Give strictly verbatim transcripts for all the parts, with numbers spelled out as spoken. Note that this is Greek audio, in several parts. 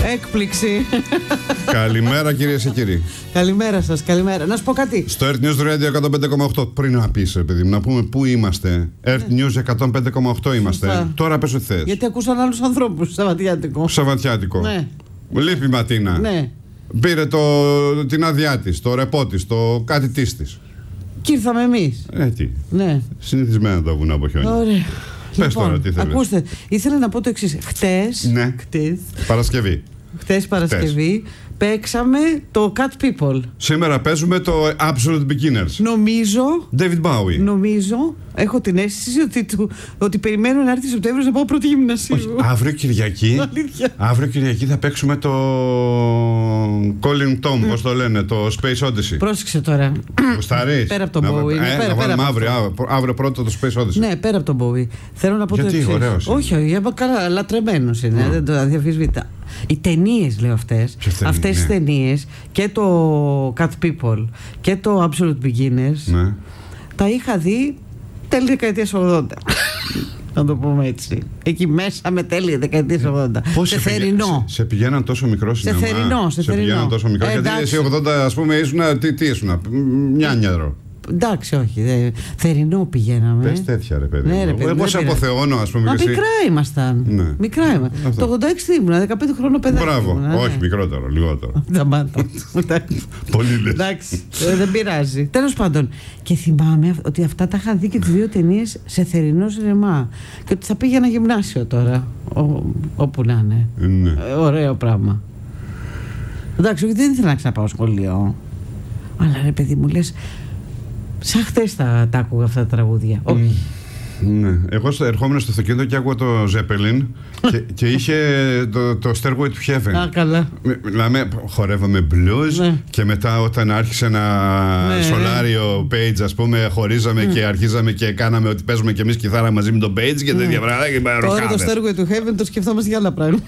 Έκπληξη. Καλημέρα κυρίες και κύριοι. Καλημέρα σας, καλημέρα. Να σου πω κάτι. Στο Earth News Radio εκατόν πέντε κόμμα οκτώ. Πριν να πεις, παιδί μου, να πούμε πού είμαστε. Earth News εκατόν πέντε κόμμα οκτώ είμαστε. Σωστά. Τώρα πες ό,τι θες. Γιατί ακούσαν άλλους ανθρώπους. Σαββατιάτικο. Σαββατιάτικο. Ναι. Λείπει η Ματίνα. Ναι. Πήρε το, την άδειά της, το ρεπό της, το κάτι της της. Και ήρθαμε εμείς. Ε, τι. Ναι. Συνηθισμένα τα βουνά από χιόνια. Ωραία. Πες τώρα τι θέλεις. Ακούστε, ήθελα να πω το εξής. Χτες, Ναι. χτες, Παρασκευή. χτες Παρασκευή, παίξαμε το Cat People. Σήμερα παίζουμε το Absolute Beginners. Νομίζω, David Bowie. νομίζω, έχω την αίσθηση ότι, του, ότι περιμένω να έρθει Σεπτέμβριος να πάω πρώτη γυμνασίου. Όχι, αύριο Κυριακή. Αλήθεια. Αύριο Κυριακή θα παίξουμε το Colin Tom, πώς το λένε, το Space Odyssey. Πρόσεξε τώρα. Γουστάρεις? Πέρα από τον Να- Bowie. Ε, πέρα, να πέρα βάλουμε από αύριο, αύριο, αύριο πρώτο το Space Odyssey. Ναι, πέρα από τον Bowie. Θέλω να πω Γιατί, το εξής. ωραίος είναι. Όχι, όχι, είπα καλά, λατρεμένος είναι, δεν το αδιαφυσβήτα. Οι ταινίες, λέω αυτές, Ποιες ταινίες, αυτές τις ναι. ταινίες και το Cat People και το Absolute Beginners, Ναι. τα είχα δει τέλη δεκαετίας ογδόντα. Να το πούμε έτσι. Εκεί μέσα με τέλη δεκαετίας ογδόντα. Πώς Σε σε πηγα- θερινό. Σε, σε πηγαίναν τόσο μικρό Σε σινεμά. θερινό, σε θερινό. πηγαίναν τόσο μικρό. Ε, γιατί εντάξει. εσύ ογδόντα, ας πούμε, ήσουν. Τι, τι ήσουν, νιάνιαδρο. Εντάξει, όχι. Δε, θερινό πηγαίναμε. Πες τέτοια, ρε παιδί. Ναι, ρε μου. παιδί, Εγώ δεν σε πειράζει. αποθεώνω, ας πούμε. Μα και εσύ- μικρά ήμασταν. Ναι. Μικρά ήμασταν. Αυτό. Το ογδόντα έξι τι ήμουνα, δεκαπέντε χρόνο παιδάκι. Μπράβο. ήμουνα, ναι. Όχι, μικρότερο, λιγότερο. Σταμάτα. Εντάξει. Πολύ λες. Εντάξει, ε, δεν πειράζει. Τέλος πάντων. Και θυμάμαι αυ- ότι αυτά τα είχα δει και τις δύο ταινίες σε θερινό σινεμά. Και ότι θα πήγαινα γυμνάσιο τώρα. Ο, όπου να είναι. Ναι. Ε, ωραίο πράγμα. Εντάξει, όχι, δεν ήθελα να ξαναπάω σχολείο. Αλλά ρε παιδί μου, λες. Σαν χτες τα, τα άκουγα αυτά τα τραγούδια. Όχι. Ναι. Εγώ στο, ερχόμουν στο αυτοκίνητο και άκουγα το Zeppelin και, και είχε το, το Stairway to Heaven. Α, καλά. Μι- Μιλάμε, χορεύαμε blues Ναι. και μετά όταν άρχισε ένα Ναι, σολάριο Page, ας πούμε, χωρίζαμε και αρχίζαμε και κάναμε ότι παίζουμε κι εμείς κιθάρα μαζί με τον Page και τέτοια πράγματα και με Τώρα το ροκάδες. Stairway to Heaven το σκεφτόμαστε για άλλα πράγματα.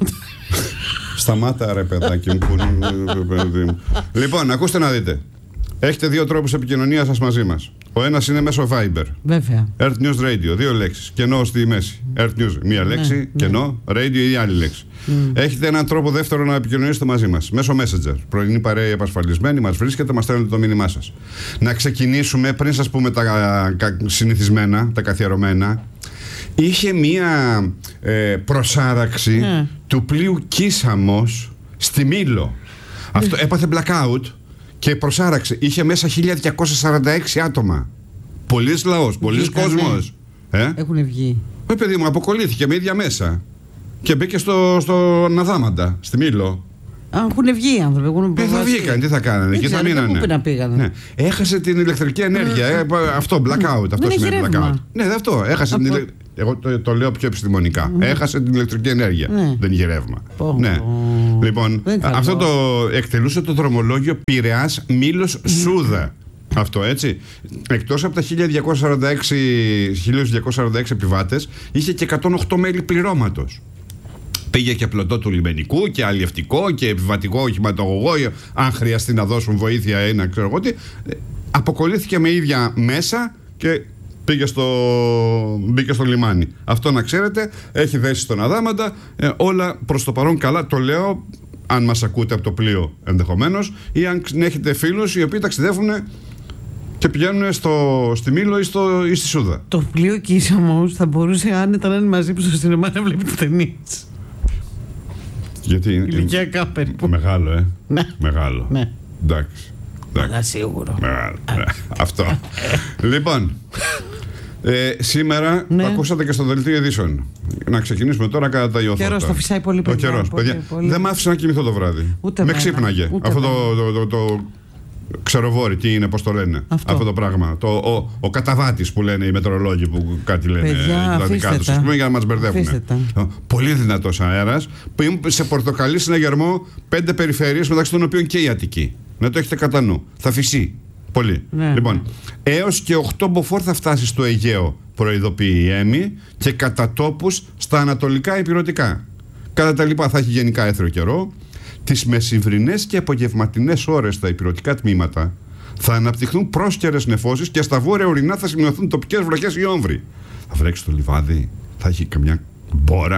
Σταμάτα ρε παιδάκι μου. που- παιδί μου. Λοιπόν, ακούστε να δείτε. Έχετε δύο τρόπους επικοινωνίας σας μαζί μας. Ο ένας είναι μέσω Viber. Βέβαια. Earth News Radio, δύο λέξεις. Κενό στη μέση. Earth News, μία λέξη. ναι. Κενό, radio ή άλλη λέξη. Έχετε έναν τρόπο δεύτερο να επικοινωνήσετε μαζί μας. Μέσω Messenger. Πρωινή παρέα επασφαλισμένη, μας βρίσκεται, μας στέλνετε το μήνυμά σας. Να ξεκινήσουμε πριν σας πούμε τα κα- συνηθισμένα, τα καθιερωμένα. Είχε μία ε, προσάραξη Ναι. του πλοίου Κίσαμος στη Μήλο. Αυτό έπαθε blackout και προσάραξε. Είχε μέσα χίλια διακόσια σαράντα έξι άτομα. Πολύς λαός, πολύς Βγήκανε. κόσμος. Ε? Έχουν βγει. Ε, παιδί μου, αποκολλήθηκε με ίδια μέσα. Και μπήκε στο, στο Ναδάματα, στη Μήλο. Α, έχουν βγει οι άνθρωποι. Έχουν Ε, θα προβάσει. βγήκαν, τι θα κάνανε, Δεν εκεί θα ξέρω, μείνανε. πού να πήγανε. Ναι. Έχασε την ηλεκτρική ενέργεια. Ε, αυτό, blackout. Αυτό Δεν σημαίνει έχει blackout. ρεύμα. Ναι, αυτό. Έχασε την Από- ηλε- Εγώ το, το λέω πιο επιστημονικά. Έχασε την ηλεκτρική ενέργεια. Ναι. Δεν είχε ρεύμα. Πω, Ναι. πω. Λοιπόν, Δεν καλό. αυτό το εκτελούσε το δρομολόγιο Πειραιάς Μήλος Σούδα. Αυτό έτσι. Εκτός από τα χίλια διακόσια σαράντα έξι, χίλια διακόσια σαράντα έξι επιβάτες, είχε και εκατόν οκτώ μέλη πληρώματος. Πήγε και πλωτό του λιμενικού και αλλιευτικό και επιβατικό οχηματογωγό, αν χρειαστεί να δώσουν βοήθεια ή να ξέρω εγώ τι. Ε, Αποκολλήθηκε με ίδια μέσα και πήγε στο, μπήκε στο λιμάνι. Αυτό να ξέρετε, έχει δέσει στον Αδάματα, ε, όλα προς το παρόν καλά. Το λέω, αν μας ακούτε από το πλοίο ενδεχομένως, ή αν έχετε φίλους οι οποίοι ταξιδεύουν και πηγαίνουν στο, στη Μήλο ή, στο, ή στη Σούδα. Το πλοίο Κίσαμος θα μπορούσε άνετα να είναι μαζί που στο σινεμά να βλέπει τις ταινίες. Γιατί είναι Ηλικιακά περίπου. μεγάλο, ε. Ναι. Μεγάλο. Ναι. Εντάξει. Εντάξει. Αλλά σίγουρο. Μεγάλο. Ναι. Αυτό. Λοιπόν, ε, σήμερα Ναι. ακούσατε και στο δελτίο ειδήσεων. Να ξεκινήσουμε τώρα κατά τα ιωθώτα. Καιρός, το φυσάει πολύ, Ο παιδιά, καιρός, πολύ, παιδιά. πολύ. Δεν μ' άφησε να κοιμηθώ το βράδυ. Ούτε Με εμένα. ξύπναγε. Ούτε Αυτό το, εμένα. το, το, το ξεροβόρι, τι είναι, πώς το λένε. Αυτό. το πράγμα. Το, ο, ο καταβάτης που λένε οι μετεωρολόγοι που κάτι λένε. Παιδιά, τα αφήστε δικά τους, τα. ας πούμε, για να μας μπερδεύουν. Αφήστε τα. Πολύ δυνατός αέρας που είναι σε πορτοκαλί συναγερμό πέντε περιφέρειες μεταξύ των οποίων και η Αττική. Να το έχετε κατά νου. Θα φυσεί. Πολύ. Ναι, Λοιπόν, ναι. έως και οκτώ μποφόρ θα φτάσει στο Αιγαίο, προειδοποιεί η ΕΜΗ, και κατά τόπους στα ανατολικά ηπειρωτικά. Κατά τα λοιπά θα έχει γενικά έθριο καιρό. Τις μεσημβρινές και απογευματινές ώρες στα ηπειρωτικά τμήματα θα αναπτυχθούν πρόσκαιρες νεφώσεις και στα βόρεια ορεινά θα σημειωθούν τοπικές βροχές ή όμβροι. Θα βρέξει το λιβάδι, θα έχει καμιά μπόρα.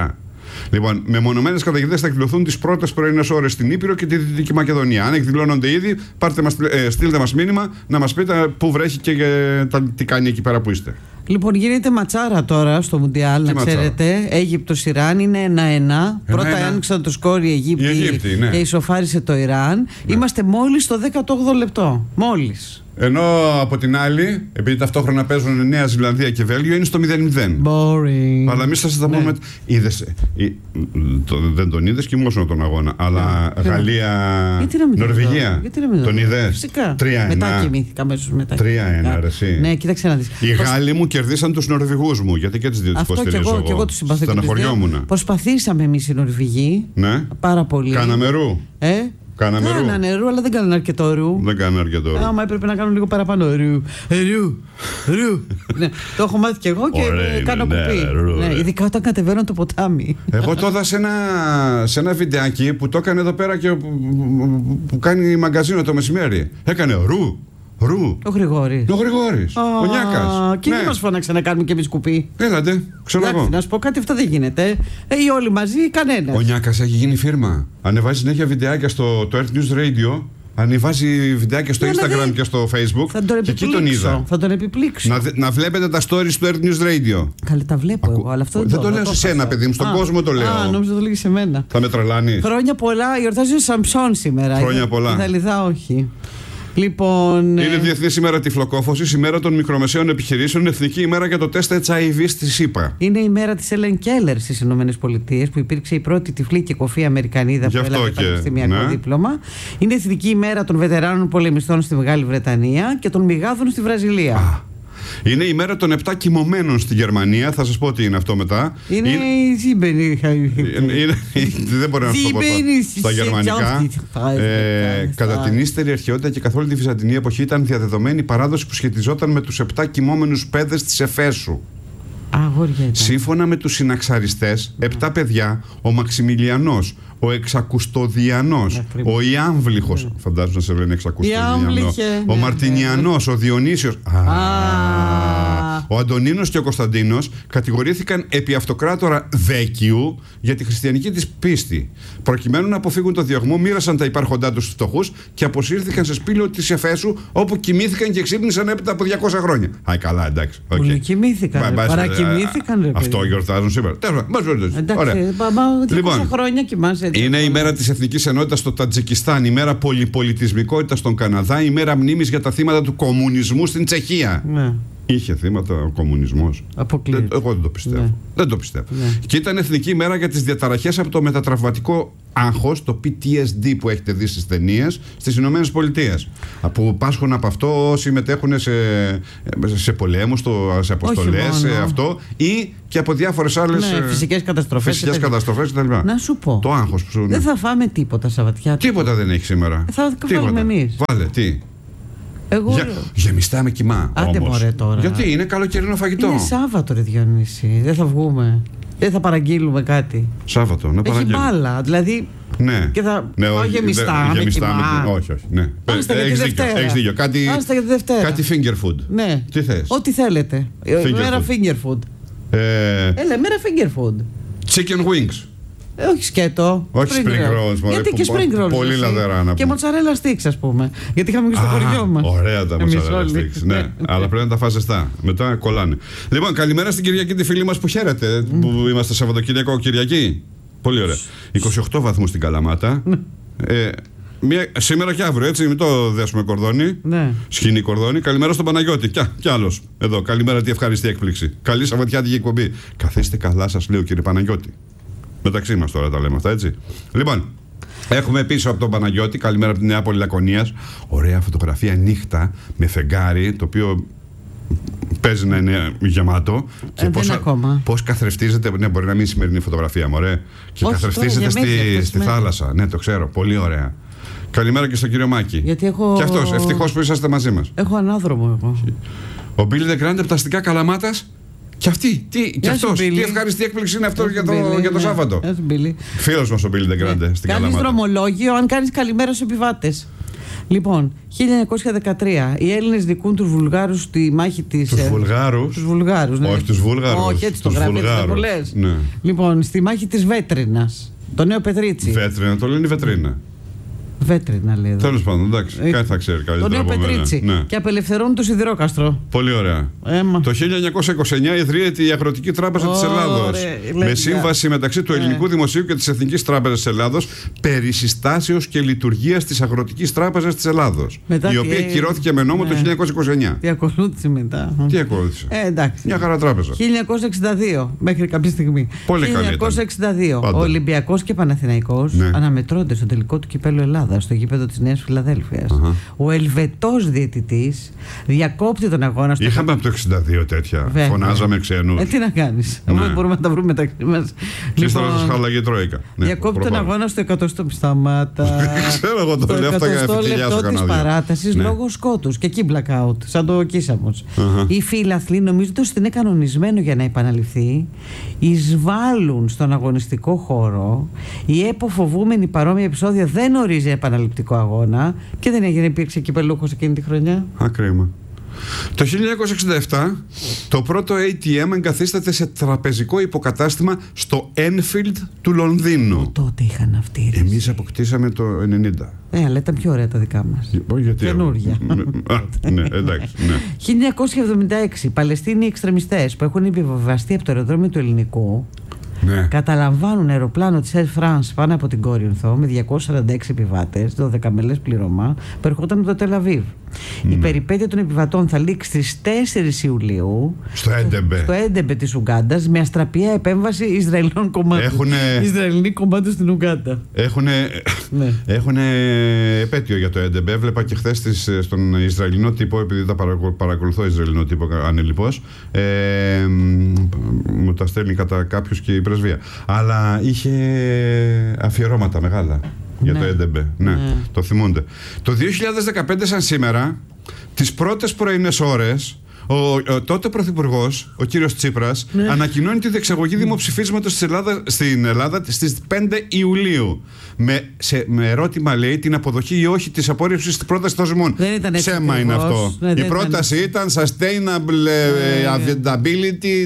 Λοιπόν, μεμονωμένες καταγγελίες θα εκδηλωθούν τις πρώτες πρωινές ώρες στην Ήπειρο και τη Δυτική Μακεδονία. Αν εκδηλώνονται ήδη, πάρτε μας, ε, στείλτε μας μήνυμα να μας πείτε πού βρέχει και ε, τα, τι κάνει εκεί πέρα που είστε. Λοιπόν, γίνεται ματσάρα τώρα στο Μουντιάλ, να ξέρετε. Αίγυπτος-Ιράν είναι ένα-ένα. Πρώτα άνοιξαν το σκόρ οι Αιγύπτιοι, η Αιγύπτη, ναι. Και ισοφάρισε το Ιράν. Ναι. Είμαστε μόλις στο δέκατο όγδοο λεπτό. Μόλις. Ενώ από την άλλη, επειδή ταυτόχρονα παίζουν Νέα Ζηλανδία και Βέλγιο, είναι στο μηδέν μηδέν. Boring. Αλλά εμείς θα σας τα πούμε. Ναι. Είδες, το, δεν τον είδες και μόνο τον αγώνα. Αλλά ναι. Γαλλία-Νορβηγία. Τον είδες. Φυσικά. τρία ένα. Μετά κοιμήθηκα αμέσως μετά. τρία ένα, ρε εσύ. Ναι, κοίταξε να δεις. Οι Γάλλοι μου κερδίσαν τους Νορβηγούς μου, γιατί και τις δύο τους υποστηρίζω. Αυτό και εγώ τους συμπαθώ. Στεναχωριόμουν. Προσπαθήσαμε εμείς οι Νορβηγοί. Ναι. Πάρα πολύ. Κάναμε ρου. Ε? Κάναμε ρου. Κάνανε ρου, αλλά δεν κάνανε αρκετό ρου. Δεν κάνανε αρκετό ρου. Άμα έπρεπε να κάνουν λίγο παραπάνω ρου. Ρου. Ρου. Ναι, το έχω μάθει κι εγώ και Ωραία, κάνω ναι, κουπί. ρου, Ναι, ειδικά όταν κατεβαίνω το ποτάμι. Εγώ το είδα σε ένα, σε ένα βιντεάκι που το έκανε εδώ πέρα και που, που, που κάνει μαγκαζίνο το μεσημέρι. Έκανε ρου. Ρου. Ο Γρηγόρης. Ο Γρηγόρης. Ο Νιάκας. Και ναι. Δεν μας φώναξε να κάνουμε και εμείς κουπί. Έλατε, ξέρω εγώ. Να σου πω κάτι, αυτό δεν γίνεται. Ε, ή όλοι μαζί ή κανένα. Ο Νιάκας έχει γίνει φίρμα. Ανεβάζει συνέχεια βιντεάκια στο το Earth News Radio. Ανεβάζει βιντεάκια στο Instagram δηλαδή, και στο Facebook. Θα τον και εκεί τον είδα. Θα τον επιπλήξω. Να, να βλέπετε τα stories του Earth News Radio. Καλή, τα βλέπω Ακού... εγώ, αλλά αυτό δεν, δεν το, το λέω σε σένα, παιδί μου, στον α, κόσμο το λέω. Α, νόμιζα το λέγει σε μένα. Θα με τρελάνει. Χρόνια πολλά, γιορτάζει ο Σαμψόν σήμερα. Χρόνια πολλά. Ιδαλιδά όχι. Λοιπόν, είναι Διεθνής ημέρα τυφλοκόφωσης, ημέρα των μικρομεσαίων επιχειρήσεων, εθνική ημέρα για το τεστ έιτς άι βι στη ΣΥΠΑ. Είναι η μέρα της Έλεν Κέλλερ στις Ηνωμένες Πολιτείες, που υπήρξε η πρώτη τυφλή και κοφή Αμερικανίδα που έλαβε πανεπιστημιακό ναι. δίπλωμα. Είναι εθνική ημέρα των βετεράνων πολεμιστών στη Μεγάλη Βρετανία και των μηγάδων στη Βραζιλία. Α. Είναι η μέρα των επτά κοιμωμένων στη Γερμανία. Θα σας πω τι είναι αυτό μετά. Είναι η Σύμπενη. Δεν μπορεί να το πω στα γερμανικά. Κατά την ύστερη αρχαιότητα και καθ' όλη τη Βυζαντινή εποχή ήταν διαδεδομένη παράδοση που σχετιζόταν με τους επτά κοιμόμενους παιδες της Εφέσου. Αγόρια. Σύμφωνα με τους συναξαριστές, επτά παιδιά, ο Μαξιμιλιανός, ο Εξακουστοδιανός, ο Ιάμβλυχος, φαντάζομαι να σε λένε Εξακουστοδιανό, ο Μαρτινιανός, ο Διονύσιος, ο Αντωνίνος και ο Κωνσταντίνος κατηγορήθηκαν επί αυτοκράτορα Δέκιου για τη χριστιανική της πίστη. Προκειμένου να αποφύγουν το διωγμό, μοίρασαν τα υπάρχοντά τους στους φτωχούς και αποσύρθηκαν σε σπήλαιο της Εφέσου, όπου κοιμήθηκαν και ξύπνησαν έπειτα από διακόσια χρόνια. Α, καλά, εντάξει. Πολύ κοιμήθηκαν. Παρακοιμήθηκαν. Αυτό γιορτάζουν σήμερα. Εντάξει, διακόσια χρόνια κοιμάσαι. Είναι η μέρα της Εθνικής Ενότητας στο Τατζικιστάν, η μέρα πολυπολιτισμικότητας στον Καναδά, η μέρα μνήμης για τα θύματα του κομμουνισμού στην Τσεχία. Ναι. Είχε θύματα ο κομμουνισμός. Αποκλείεται. Εγώ δεν το πιστεύω. Ναι. Δεν το πιστεύω. Ναι. Και ήταν εθνική ημέρα για τις διαταραχές από το μετατραυματικό άγχος, το πι τι ες ντι που έχετε δει στις ταινίες, στις Ηνωμένες Πολιτείες. Που πάσχουν από αυτό, συμμετέχουν σε, σε πολέμους, σε αποστολές, σε αυτό, ή και από διάφορες άλλες ναι, φυσικές καταστροφές. Φυσικές καταστροφές κτλ. Να σου πω. Το άγχος που δεν θα φάμε τίποτα Σαββατιάτικα. Τίποτα δεν έχει σήμερα. Θα βάλουμε εμείς. Βάλε, τι. Εγώ... Για, γεμιστά με κοιμά. Άντε μωρέ τώρα. Γιατί είναι καλοκαιρινό φαγητό. Είναι Σάββατο ρε Διονύση. Δεν θα βγούμε. Δεν θα παραγγείλουμε κάτι. Σάββατο, να παραγγείλουμε. Έχει μπάλα, δηλαδή. Ναι. Και θα ναι, πάω γεμιστά, με γεμιστά κοιμά. Με... Όχι, όχι. Ναι. Άστα για τη Δευτέρα. Έχεις δίκιο. Κάτι, Άστα για τη Δευτέρα. Κάτι finger food. Ναι. Τι θες. Ό,τι θέλετε. Finger μέρα food. finger food. Ε... Έλα, μέρα finger food. Chicken wings. Ε, όχι σκέτο. Όχι spring rolls. Rolls Γιατί και spring rolls. Πολύ λαδερά να και mozzarella sticks, ας πούμε. Γιατί είχαμε και στο χωριό μας. Ωραία τα mozzarella sticks. Ναι, αλλά πρέπει να τα φας ζεστά. Μετά κολλάνε. Λοιπόν, καλημέρα στην Κυριακή, τη φίλη μας που χαίρετε. Mm. Που είμαστε Σαββατοκύριακο Κυριακή. Πολύ ωραία. είκοσι οκτώ βαθμούς στην Καλαμάτα. ε, Μία, σήμερα και αύριο, έτσι, μην το δέσουμε κορδόνι. Ναι. Σκηνή κορδόνι. Καλημέρα στον Παναγιώτη. Κι, κι άλλος. Εδώ. Καλημέρα, τι ευχαριστή έκπληξη. Καλή Σαββατιάτικη εκπομπή. Καθίστε καλά, σας λέω, κύριε Παναγιώτη. Μεταξύ μας τώρα τα λέμε αυτά, έτσι. Λοιπόν, έχουμε πίσω από τον Παναγιώτη, καλημέρα από τη Νεάπολη Λακωνίας. Ωραία φωτογραφία νύχτα με φεγγάρι, το οποίο παίζει να είναι γεμάτο. Και ε, πώς, πώς καθρεφτίζεται. Ναι, μπορεί να μην είναι σημερινή φωτογραφία, μωρέ. Και όχι, καθρεφτίζεται στη, στη θάλασσα. Ναι, το ξέρω. Πολύ ωραία. Καλημέρα και στον κύριο Μάκη. Γιατί έχω... Και αυτός, ευτυχώς που είσαστε μαζί μας. Έχω ανάδρομο εγώ. Ο Μπίλι Ντεγκράντε από τα αστικά Καλαμάτας. Και αυτή, τι, και αυτός, τι ευχαριστή έκπληξη είναι αυτό για το, Billy, για το ναι. Σάββατο. Φίλος μας ο Μπίλι Ντεγκράντε στην Καλαμάτα. Κάνεις δρομολόγιο αν κάνεις καλημέρα στους επιβάτες. Λοιπόν, χίλια εννιακόσια δεκατρία οι Έλληνες νικούν τους Βουλγάρους στη μάχη της. Τους Βουλγάρους. Τους Βουλγάρους, ναι. Όχι τους Βούλγαρους. Όχι, έτσι το γράφει, έτσι ναι. Λοιπόν, στη μάχη της Βέτρινας. Το νέο Πετρίτσι. Βέτρινα, το λένε Βετρίνα. Βέτρινα λέει. Τέλος πάντων, εντάξει, ε, κάτι θα ξέρει καλύτερα. Το νέο Πετρίτσι. Ναι. Και απελευθερώνουν το Σιδηρόκαστρο. Πολύ ωραία. Έμα. Το χίλια εννιακόσια είκοσι εννιά ιδρύεται η Αγροτική Τράπεζα της Ελλάδος. Με σύμβαση μεταξύ του Ελληνικού ε. Δημοσίου και της Εθνικής Τράπεζας της Ελλάδος περί συστάσεως και λειτουργίας της Αγροτικής Τράπεζας της Ελλάδος. Μετά η οποία ε... κυρώθηκε με νόμο ε... το χίλια εννιακόσια είκοσι εννιά. Τι ακολούθησε μετά. Τι ακολούθησε. Ε, εντάξει. Μια χαρά τράπεζα. χίλια εννιακόσια εξήντα δύο μέχρι κάποια στιγμή. Πολύ χίλια εννιακόσια εξήντα δύο ο Ολυμπιακός και Παναθηναϊκός ναι. αναμετρώνται στο τελικό του κυπέλλου Ελλάδας στο γήπεδο της Νέας Φιλαδέλφειας. Uh-huh. Ο Ελβετός διαιτητής διακόπτει τον αγώνα στο. Είχαμε από το εξήντα δύο τέτοια. Βέβαια. Φωνάζαμε ξένους. Ε, τι να κάνεις. Ναι. Όμως μπορούμε να τα βρούμε μεταξύ μας. Λοιπόν, σας χάλαγε τρόικα. Ναι, διακόπτει τον αγώνα στο εκατοστό. Σταμάτα. Ξέρω εγώ το λέω αυτά για ευτυχία λεπτό της παράτασης ναι. λόγω σκότους και εκεί blackout. Σαν το Κίσαμος. Uh-huh. Οι φίλαθλοι, νομίζοντας ότι είναι κανονισμένο για να επαναληφθεί, εισβάλλουν στον αγωνιστικό χώρο. Η ΕΠΟ, φοβούμενη παρόμοια επεισόδια, δεν ορίζει επαναληπτικό αγώνα και δεν έγινε, υπήρξε κυπελούχος εκείνη τη χρονιά. Α, κρίμα. Το χίλια εννιακόσια εξήντα επτά το πρώτο έι τι εμ εγκαθίσταται σε τραπεζικό υποκατάστημα στο Enfield του Λονδίνου. Τότε είχαν αυτοί. Εμείς αποκτήσαμε το ενενήντα. Ε, αλλά ήταν πιο ωραία τα δικά μας. Γιατί. Καινούργια. Ναι, εντάξει. Ναι. χίλια εννιακόσια εβδομήντα έξι Παλαιστίνοι εξτρεμιστές που έχουν επιβιβαστεί από το αεροδρόμιο του Ελληνικού. Ναι. Καταλαμβάνουν αεροπλάνο της Air France πάνω από την Κόρινθο με διακόσιους σαράντα έξι επιβάτες, δώδεκα μελές πλήρωμα, που ερχόταν από το Τελαβίβ. Ναι. Η περιπέτεια των επιβατών θα λήξει στις τέσσερις Ιουλίου στο Έντεμπε, στο Έντεμπε της Ουγκάντας με αστραπία επέμβαση Ισραηλινών κομμάτων. Έχουνε... Ισραηλινοί κομμάτων στην Ουγκάντα. Έχουν ναι. επέτειο για το Έντεμπε. Έβλεπα και χθες στον Ισραηλινό τύπο, επειδή τα παρακολουθώ Ισραηλινό τύπο ανελιπώς, ε, μου τα στέλνει κατά κάποιους και η πρεσβεία. Αλλά είχε αφιερώματα μεγάλα για ναι. το Έντεμπε. Ναι, ναι, το θυμούνται. Το δύο χιλιάδες δεκαπέντε, σαν σήμερα, τις πρώτες πρωινές ώρες, ο, ο τότε πρωθυπουργός, ο κύριος Τσίπρας, ναι. ανακοινώνει τη διεξαγωγή δημοψηφίσματος στην Ελλάδα, στην Ελλάδα στις πέντε Ιουλίου. Με, σε, με ερώτημα, λέει, την αποδοχή ή όχι της απόρριψης της πρότασης των Ζημών. Ψέμα είναι αυτό. Ναι, η πρόταση ήταν, ήταν sustainable availability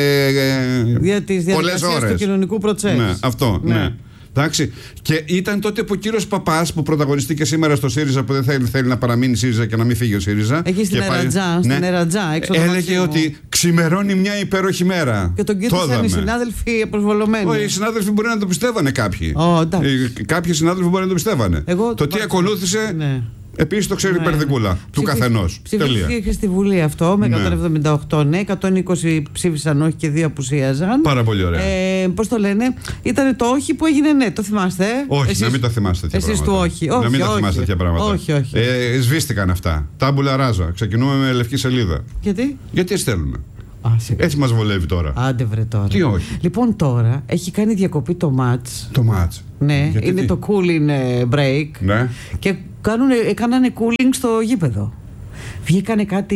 για τις διαδικασίες του κοινωνικού προτσέσου. Ναι, αυτό, ναι. ναι. Εντάξει. Και ήταν τότε που ο κύριος Παπάς, που πρωταγωνιστήκε σήμερα στο ΣΥΡΙΖΑ, που δεν θέλει, θέλει να παραμείνει ΣΥΡΙΖΑ και να μην φύγει ο ΣΥΡΙΖΑ. Εκεί στην Ερατζά, ναι, στην Ερατζά, έξω έλεγε Μαξίμου. Ότι ξημερώνει μια υπέροχη μέρα. Και τον κοίταξαν οι συνάδελφοι προσβολωμένοι. Όχι, οι συνάδελφοι μπορεί να το πιστεύανε κάποιοι. Oh, κάποιοι συνάδελφοι μπορεί να το πιστεύανε. Εγώ, το τι ακολούθησε. Ναι. Επίσης το ξέρει η ναι, περδικούλα ναι. του καθενός. Ψηφίστηκε στη Βουλή αυτό με εκατόν εβδομήντα οκτώ ναι, εκατόν είκοσι ψήφισαν όχι και δύο απουσίαζαν. Πάρα πολύ ωραία. Ε, πώς το λένε, ήταν το όχι που έγινε ναι, το θυμάστε. Όχι, εσείς, να μην το θυμάστε τέτοια εσείς πράγματα. Εσείς του όχι. όχι να μην όχι, τα θυμάστε τέτοια πράγματα. Όχι, όχι. Ε, σβήστηκαν αυτά. Τάμπουλα ράζα. Ξεκινούμε με λευκή σελίδα. Γιατί? Γιατί στέλνουμε. Α, έτσι μας βολεύει τώρα. Άντε βρε τώρα. Τι όχι. Λοιπόν τώρα έχει κάνει διακοπή το match. Το match. Ναι, γιατί είναι τι? Το cooling break. Ναι. Και κάνουν, έκανανε cooling στο γήπεδο. Βγήκανε κάτι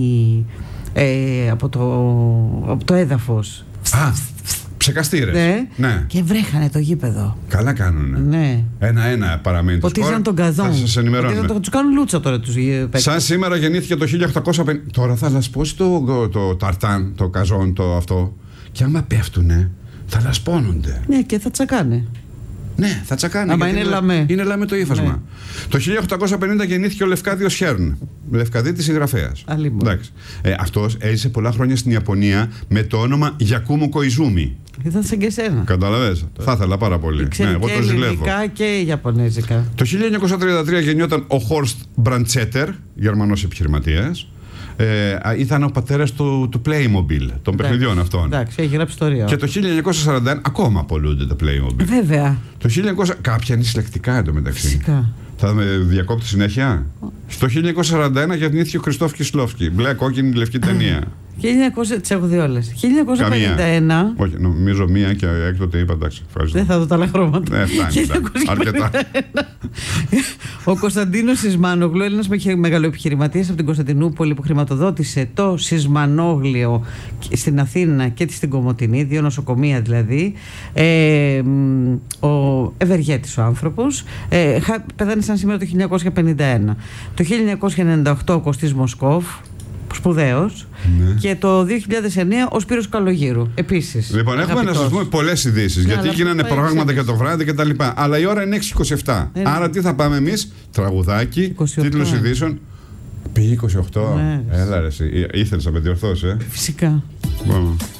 ε, από, το, από το έδαφος. Α, ψεκαστήρες. Ναι. ναι. Και βρέχανε το γήπεδο. Καλά κάνουνε. Ναι. Ένα-ένα παραμένει το σκορ. Ποτίζαν τον καζόν. Θα σας ενημερώνουμε. Θα τους κάνουν λούτσα τώρα τους παίκτες. Σαν σήμερα γεννήθηκε το χίλια οκτακόσια πενήντα. Τώρα θα λασπώσει το, το, το ταρτάν, το καζόν, το αυτό. Και άμα πέφτουνε, θα λασπώνονται. Ναι, και θα τσακάνε. Ναι, θα τσακάνε. Άμα είναι λαμέ. Είναι λαμέ το ύφασμα. Ναι. Το χίλια οκτακόσια πενήντα γεννήθηκε ο Λευκάδιος Χέρν. Λευκαδίτης συγγραφέας. Ε, αυτός έζησε πολλά χρόνια στην Ιαπωνία με το όνομα Γιακούμο Κοϊζούμι. Ήταν σαν και εσένα. Καταλαβες. Θα ήθελα πάρα πολύ. Ναι, εγώ το ζηλεύω. ελληνικά και Ιαπωνέζικα. Το χίλια εννιακόσια τριάντα τρία γεννιόταν ο Χόρστ Μπραντσέτερ, Γερμανός επιχειρηματίας. Ε, ήταν ο πατέρας του, του Playmobil, των παιχνιδιών αυτών. Εντάξει, έχει γράψει ιστορία. Και το χίλια εννιακόσια σαράντα ένα ακόμα απολούνται τα Playmobil. Βέβαια. Το χίλια εννιακόσια... Κάποια είναι συλλεκτικά εντωμεταξύ. Φυσικά. Θα με διακόπτω συνέχεια. Στο χίλια εννιακόσια σαράντα ένα γεννήθηκε ο Χριστόφ Κισλόφσκι. Μπλε, κόκκινη, λευκή ταινία. χίλια εννιακόσια, τις έχω δει όλες. χίλια εννιακόσια πενήντα ένα. Καμία. Όχι, νομίζω μία και έκτοτε είπα εντάξει. Ευχαριστώ. Δεν θα δω τα άλλα χρώματα. Ναι, φτάνει. Αρκετά. Ο Κωνσταντίνος Σισμάνογλου, Έλληνας μεγαλοεπιχειρηματίας από την Κωνσταντινούπολη που χρηματοδότησε το Σισμανόγλιο στην Αθήνα και στην Κομοτηνή, δύο νοσοκομεία δηλαδή. Ε, ο ευεργέτης ο άνθρωπος. Ε, πέθανε σαν σήμερα το χίλια εννιακόσια πενήντα ένα. Το χίλια εννιακόσια ενενήντα οκτώ ο Κωστής Μοσκόφ, σπουδαίος, ναι. Και το δύο χιλιάδες εννέα ο Σπύρος Καλογύρου, επίσης. Λοιπόν, έχουμε να σας πούμε πολλές ειδήσεις, γιατί γίνανε προγράμματα για το βράδυ και τα λοιπά. Αλλά η ώρα είναι έξι και είκοσι επτά. Ε, Άρα τι θα πάμε εμείς? Τραγουδάκι, τίτλος ειδήσεων. Πήγε είκοσι οκτώ. Ναι, έλα ρε, ήθελες να με διορθώσεις, ε? Φυσικά. Bueno.